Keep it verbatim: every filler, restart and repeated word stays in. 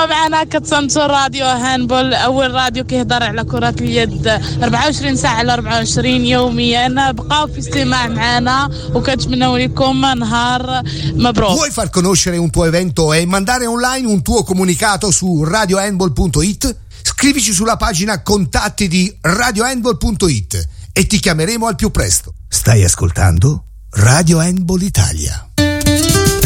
كما معنا كتصنتو راديو هاندبول أول راديو كيهضر على كرة اليد أربعة وعشرين ساعة على أربعة وعشرين يوميا. بقاو في استماع معنا وكنتمنوا لكم نهار مبروك. Vuoi far conoscere un tuo evento e mandare online un tuo comunicato su radio handball punto it? Scrivici sulla pagina contatti di radio handball punto it e ti chiameremo al più presto. Stai ascoltando Radio Handball Italia.